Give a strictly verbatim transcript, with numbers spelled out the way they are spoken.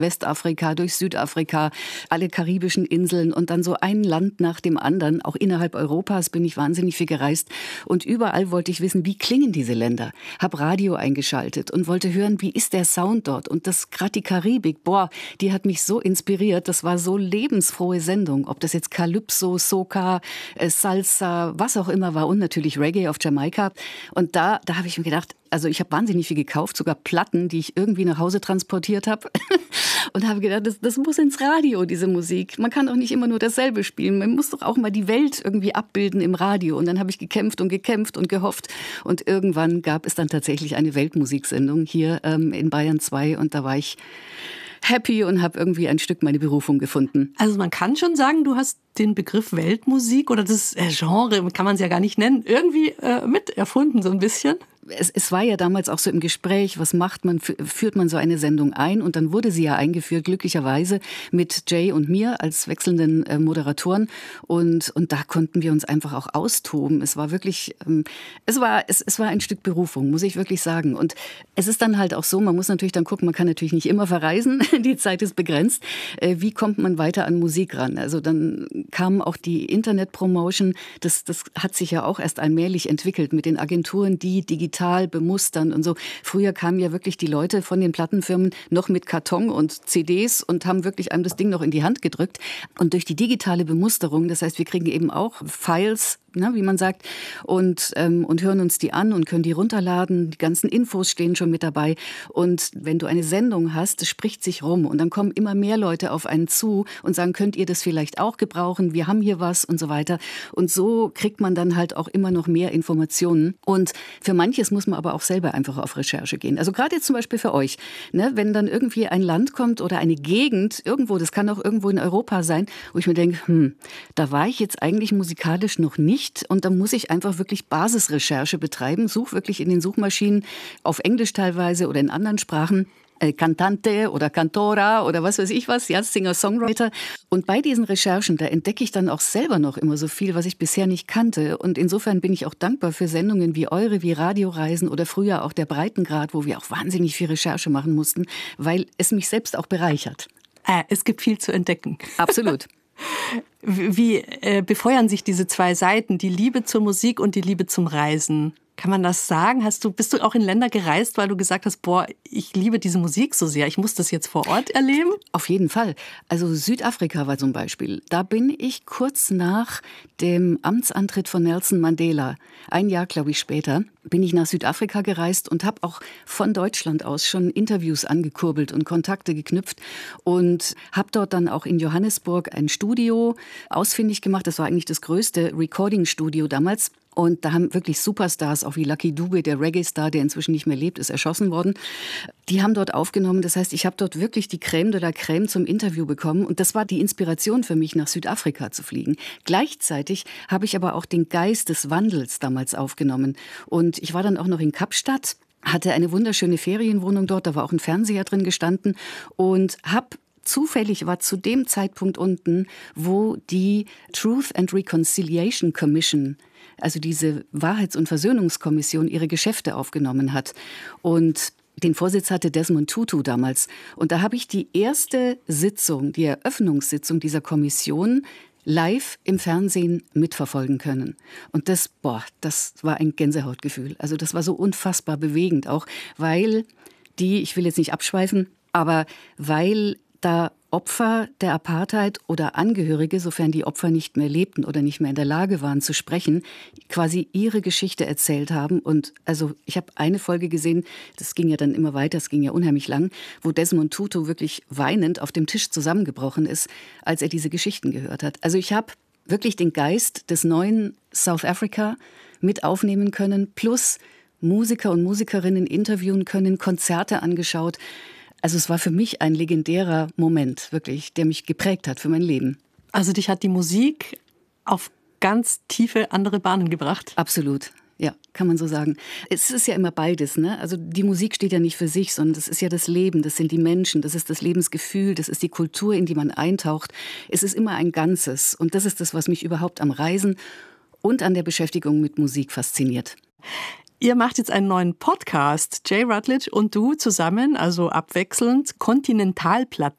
Westafrika, durch Südafrika, alle karibischen Inseln und dann so ein Land nach dem anderen. Auch innerhalb Europas bin ich wahnsinnig viel gereist. Und überall wollte ich wissen, wie klingen diese Länder. Hab Radio eingeschaltet und wollte hören, wie ist der Sound dort. Und das gerade die Karibik, boah, die hat mich so inspiriert. Das war so lebensfrohe Sendung. Ob das jetzt Calypso, Soca, Salsa, was auch immer war und natürlich Reggae auf Jamaika. Und da, da habe ich mir gedacht, also ich habe wahnsinnig viel gekauft, sogar Platten, die ich irgendwie nach Hause transportiert habe. Und habe gedacht, das, das muss ins Radio, diese Musik. Man kann doch nicht immer nur dasselbe spielen. Man muss doch auch mal die Welt irgendwie abbilden im Radio. Und dann habe ich gekämpft und gekämpft und gehofft. Und irgendwann gab es dann tatsächlich eine Weltmusiksendung hier ähm, in Bayern zwei. Und da war ich happy und habe irgendwie ein Stück meine Berufung gefunden. Also man kann schon sagen, du hast den Begriff Weltmusik oder das Genre, kann man es ja gar nicht nennen, irgendwie äh, mit erfunden, so ein bisschen. Es, es war ja damals auch so im Gespräch, was macht man, führt man so eine Sendung ein? Und dann wurde sie ja eingeführt, glücklicherweise, mit Jay und mir als wechselnden äh, Moderatoren. Und, und da konnten wir uns einfach auch austoben. Es war wirklich, ähm, es war, es, es war ein Stück Berufung, muss ich wirklich sagen. Und es ist dann halt auch so, man muss natürlich dann gucken, man kann natürlich nicht immer verreisen, die Zeit ist begrenzt. Äh, wie kommt man weiter an Musik ran? Also dann kam auch die Internet-Promotion, das, das hat sich ja auch erst allmählich entwickelt mit den Agenturen, die digital bemustern und so. Früher kamen ja wirklich die Leute von den Plattenfirmen noch mit Karton und C Ds und haben wirklich einem das Ding noch in die Hand gedrückt. Und durch die digitale Bemusterung, das heißt, wir kriegen eben auch Files, ne, wie man sagt, und, ähm, und hören uns die an und können die runterladen. Die ganzen Infos stehen schon mit dabei. Und wenn du eine Sendung hast, das spricht sich rum. Und dann kommen immer mehr Leute auf einen zu und sagen, könnt ihr das vielleicht auch gebrauchen? Wir haben hier was und so weiter. Und so kriegt man dann halt auch immer noch mehr Informationen. Und für manches muss man aber auch selber einfach auf Recherche gehen. Also gerade jetzt zum Beispiel für euch, ne, wenn dann irgendwie ein Land kommt oder eine Gegend irgendwo, das kann auch irgendwo in Europa sein, wo ich mir denke, hm, da war ich jetzt eigentlich musikalisch noch nicht und da muss ich einfach wirklich Basisrecherche betreiben, such wirklich in den Suchmaschinen auf Englisch teilweise oder in anderen Sprachen. Cantante oder Cantora oder was weiß ich was, ja, Singer-Songwriter. Und bei diesen Recherchen, da entdecke ich dann auch selber noch immer so viel, was ich bisher nicht kannte. Und insofern bin ich auch dankbar für Sendungen wie eure, wie Radioreisen oder früher auch der Breitengrad, wo wir auch wahnsinnig viel Recherche machen mussten, weil es mich selbst auch bereichert. Äh, es gibt viel zu entdecken. Absolut. Wie äh, befeuern sich diese zwei Seiten, die Liebe zur Musik und die Liebe zum Reisen? Kann man das sagen? Hast du, bist du auch in Länder gereist, weil du gesagt hast, boah, ich liebe diese Musik so sehr, ich muss das jetzt vor Ort erleben? Auf jeden Fall. Also Südafrika war zum Beispiel. Da bin ich kurz nach dem Amtsantritt von Nelson Mandela, ein Jahr, glaube ich, später, bin ich nach Südafrika gereist und habe auch von Deutschland aus schon Interviews angekurbelt und Kontakte geknüpft und habe dort dann auch in Johannesburg ein Studio ausfindig gemacht. Das war eigentlich das größte Recording-Studio damals. Und da haben wirklich Superstars, auch wie Lucky Dube, der Reggae-Star, der inzwischen nicht mehr lebt, ist erschossen worden. Die haben dort aufgenommen. Das heißt, ich habe dort wirklich die Crème de la Crème zum Interview bekommen. Und das war die Inspiration für mich, nach Südafrika zu fliegen. Gleichzeitig habe ich aber auch den Geist des Wandels damals aufgenommen. Und ich war dann auch noch in Kapstadt, hatte eine wunderschöne Ferienwohnung dort. Da war auch ein Fernseher drin gestanden und habe zufällig war zu dem Zeitpunkt unten, wo die Truth and Reconciliation Commission, also diese Wahrheits- und Versöhnungskommission, ihre Geschäfte aufgenommen hat. Und den Vorsitz hatte Desmond Tutu damals. Und da habe ich die erste Sitzung, die Eröffnungssitzung dieser Kommission live im Fernsehen mitverfolgen können. Und das, boah, das war ein Gänsehautgefühl. Also das war so unfassbar bewegend auch, weil die, ich will jetzt nicht abschweifen, aber weil da Opfer der Apartheid oder Angehörige, sofern die Opfer nicht mehr lebten oder nicht mehr in der Lage waren zu sprechen, quasi ihre Geschichte erzählt haben. Und also ich habe eine Folge gesehen, das ging ja dann immer weiter, es ging ja unheimlich lang, wo Desmond Tutu wirklich weinend auf dem Tisch zusammengebrochen ist, als er diese Geschichten gehört hat. Also ich habe wirklich den Geist des neuen South Africa mit aufnehmen können, plus Musiker und Musikerinnen interviewen können, Konzerte angeschaut. Also es war für mich ein legendärer Moment, wirklich, der mich geprägt hat für mein Leben. Also dich hat die Musik auf ganz tiefe andere Bahnen gebracht? Absolut, ja, kann man so sagen. Es ist ja immer beides, ne? Also die Musik steht ja nicht für sich, sondern das ist ja das Leben, das sind die Menschen, das ist das Lebensgefühl, das ist die Kultur, in die man eintaucht. Es ist immer ein Ganzes und das ist das, was mich überhaupt am Reisen und an der Beschäftigung mit Musik fasziniert. Ihr macht jetzt einen neuen Podcast, Jay Rutledge und du zusammen, also abwechselnd, Kontinentalplatten.